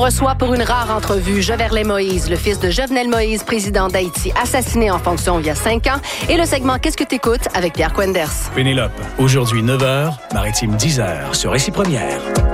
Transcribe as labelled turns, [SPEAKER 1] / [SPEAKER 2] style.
[SPEAKER 1] reçoit pour une rare entrevue Joverley Moïse, le fils de Jovenel Moïse, président d'Haïti, assassiné en fonction il y a 5 ans, et le segment Qu'est-ce que t'écoutes avec Pierre Quenders.
[SPEAKER 2] Pénélope, aujourd'hui 9h, Maritime 10h sur Récit Première.